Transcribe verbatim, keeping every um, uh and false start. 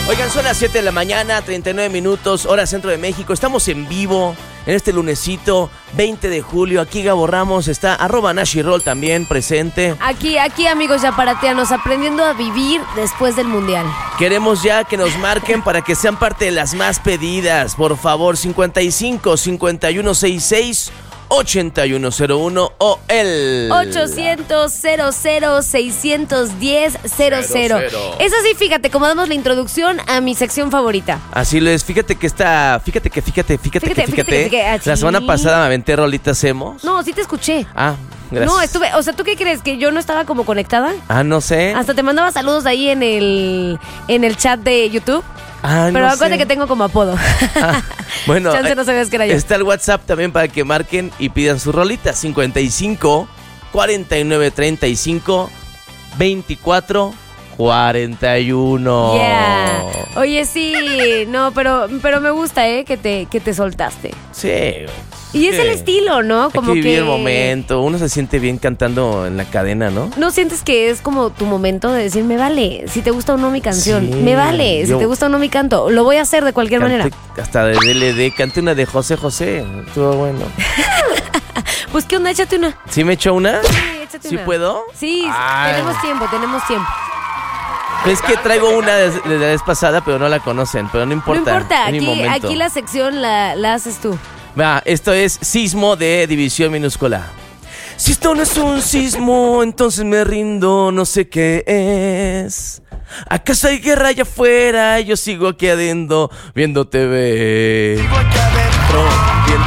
Oigan, son las siete de la mañana, treinta y nueve minutos, hora centro de México. Estamos en vivo en este lunesito, veinte de julio. Aquí Gabo Ramos está, arroba Nashi Roll también presente. Aquí, aquí amigos yaparatianos, aprendiendo a vivir después del mundial. Queremos ya que nos marquen para que sean parte de las más pedidas. Por favor, cincuenta y cinco, cincuenta y uno sesenta y seis, ochenta y uno cero uno o el ochocientos, cero cero, seiscientos diez, cero cero. Es así, fíjate, como damos la introducción a mi sección favorita. Así lo es, fíjate que está, fíjate que, fíjate, fíjate, Fíjate, que, fíjate. fíjate que- ah, La sí. semana pasada me aventé rolitas emos. No, sí te escuché. Ah, gracias. No, estuve, o sea, ¿tú qué crees? ¿Que yo no estaba como conectada? Ah, no sé. Hasta te mandaba saludos ahí en el, en el chat de YouTube. Ah, Pero no acuérdate sé. que tengo como apodo. Ah, bueno, Chance no sabías que era yo. está el WhatsApp también para que marquen y pidan sus rolitas. cincuenta y cinco, cuarenta y nueve, treinta y cinco, veinticuatro, cuarenta y uno. Yeah. Oye, sí, no, pero, pero me gusta, ¿eh? Que te, que te soltaste. Sí. Y es sí. el estilo, ¿no? Como Hay que vivir que el momento. Uno se siente bien cantando en la cadena, ¿no? ¿No sientes que es como tu momento de decir, me vale, si te gusta o no mi canción? Sí, Me vale, si yo- te gusta o no mi canto. Lo voy a hacer de cualquier Canté manera. hasta de D L D. Canté una de José José. Estuvo bueno. Pues, ¿qué onda? Échate una. ¿Sí me echó una? Sí, échate ¿Sí una. puedo? Sí, Ay. tenemos tiempo, tenemos tiempo. Es que traigo una de, de la vez pasada, pero no la conocen. Pero no importa. No importa, es mi aquí, momento. aquí la sección la, la haces tú. Va, esto es Sismo de División Minúscula. Si esto no es un sismo, entonces me rindo, no sé qué es. ¿Acaso hay guerra allá afuera? Yo sigo aquí adentro, viendo T V. Sigo aquí adentro, viendo